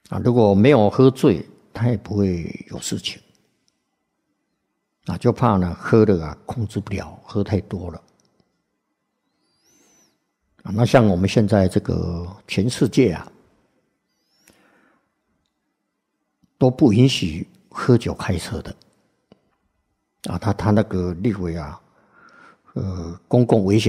啊，如果没有喝醉，他也不会有事情。啊，就怕呢喝的啊控制不了，喝太多了。啊，那像我们现在这个全世界啊，都不允许喝酒开车的。啊，他那个立委啊，公共危险